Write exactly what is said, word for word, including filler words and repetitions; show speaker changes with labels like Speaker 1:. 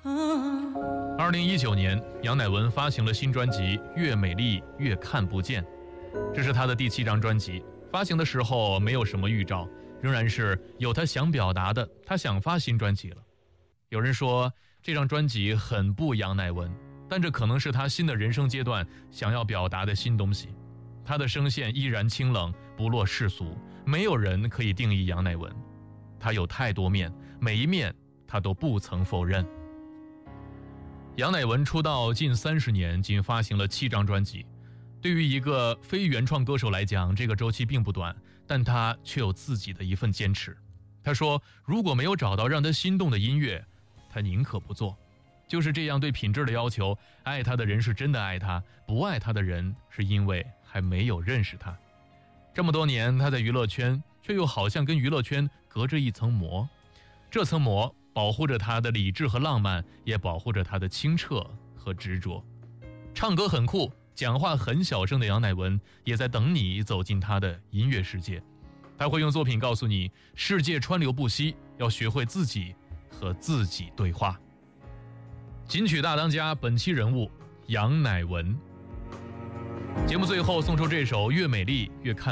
Speaker 1: 二零一九年，杨乃文发行了新专辑《越美丽越看不见》，这是他的第七张专辑。发行的时候没有什么预兆，仍然是有他想表达的，他想发新专辑了。有人说这张专辑很不杨乃文，但这可能是他新的人生阶段想要表达的新东西。他的声线依然清冷，不落世俗，没有人可以定义杨乃文。他有太多面，每一面他都不曾否认。杨乃文出道近三十年，仅发行了七张专辑。对于一个非原创歌手来讲，这个周期并不短，但他却有自己的一份坚持。他说，如果没有找到让他心动的音乐，他宁可不做。就是这样对品质的要求，爱他的人是真的爱他，不爱他的人是因为还没有认识他。这么多年，他在娱乐圈，却又好像跟娱乐圈隔着一层膜。这层膜保护着他的理智和浪漫，也保护着他的清澈和执着。唱歌很酷，讲话很小声的杨乃文，也在等你走进他的音乐世界。他会用作品告诉你，世界川流不息，要学会自己和自己对话。金曲大当家本期人物杨乃文。节目最后送出这首《越美丽越看